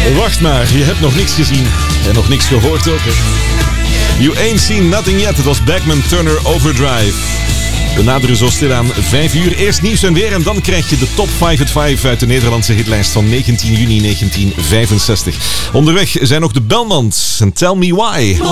Wacht maar, je hebt nog niks gezien en nog niks gehoord ook. Hè? You ain't seen nothing yet. Het was Bachman Turner Overdrive. We naderen zo stilaan 5 uur. Eerst nieuws en weer en dan krijg je de top 5 at 5 uit de Nederlandse hitlijst van 19 juni 1965. Onderweg zijn ook de Belmonts en Tell Me Why.